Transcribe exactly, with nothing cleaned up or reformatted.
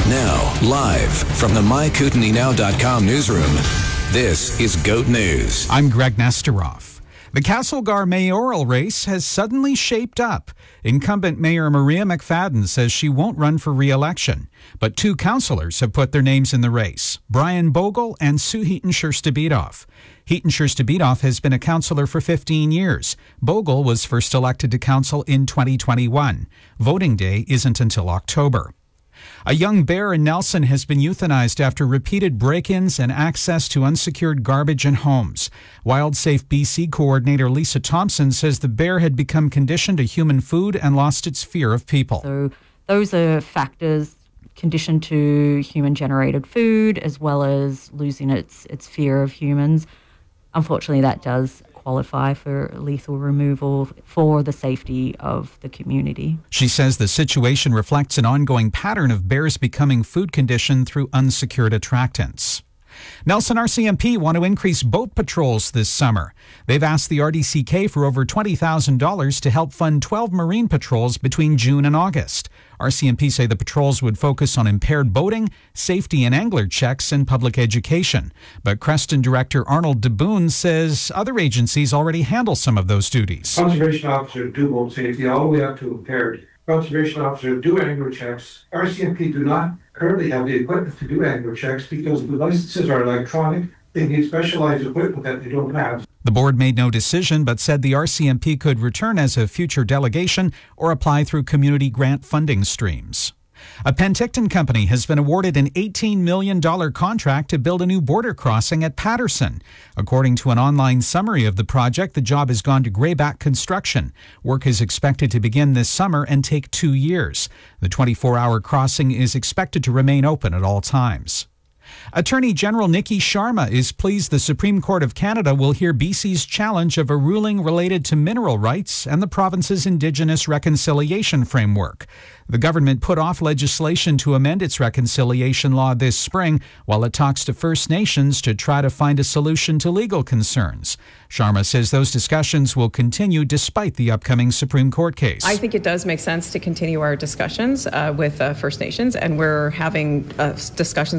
Now, live from the my kootenai now dot com newsroom, this is GOAT News. I'm Greg Nesteroff. The Castlegar mayoral race has suddenly shaped up. Incumbent Mayor Maria McFadden says she won't run for re-election, but two councillors have put their names in the race, Brian Bogle and Sue Heaton-Scherstebitoff. Heaton-Scherstebitoff has been a councillor for fifteen years. Bogle was first elected to council in twenty twenty-one. Voting day isn't until October. A young bear in Nelson has been euthanized after repeated break-ins and access to unsecured garbage in homes. WildSafe B C coordinator Lisa Thompson says the bear had become conditioned to human food and lost its fear of people. So those are factors conditioned to human-generated food as well as losing its, its fear of humans. Unfortunately, that does qualify for lethal removal for the safety of the community. She says the situation reflects an ongoing pattern of bears becoming food conditioned through unsecured attractants. Nelson R C M P want to increase boat patrols this summer. They've asked the R D C K for over twenty thousand dollars to help fund twelve marine patrols between June and August. R C M P say the patrols would focus on impaired boating, safety and angler checks, and public education. But Creston Director Arnold DeBoon says other agencies already handle some of those duties. Conservation officers do boat safety all the way up to impaired. Conservation officers do angler checks. R C M P do not currently have the equipment to do angler checks because the licenses are electronic. They need specialized equipment that they don't have. The board made no decision but said the R C M P could return as a future delegation or apply through community grant funding streams. A Penticton company has been awarded an eighteen million dollars contract to build a new border crossing at Patterson. According to an online summary of the project, the job has gone to Greyback Construction. Work is expected to begin this summer and take two years. The twenty-four hour crossing is expected to remain open at all times. Attorney General Nikki Sharma is pleased the Supreme Court of Canada will hear B C's challenge of a ruling related to mineral rights and the province's Indigenous reconciliation framework. The government put off legislation to amend its reconciliation law this spring while it talks to First Nations to try to find a solution to legal concerns. Sharma says those discussions will continue despite the upcoming Supreme Court case. I think it does make sense to continue our discussions uh, with uh, First Nations, and we're having uh, discussions